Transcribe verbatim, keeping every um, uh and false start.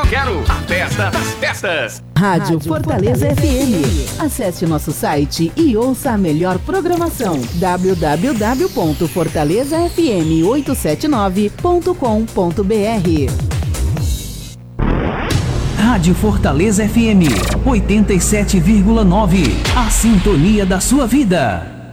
eu quero a festa das festas. Rádio Fortaleza F M. Acesse nosso site e ouça a melhor programação. w w w ponto fortaleza f m oito sete nove ponto com ponto b r. Rádio Fortaleza F M oitenta e sete vírgula nove. A sintonia da sua vida.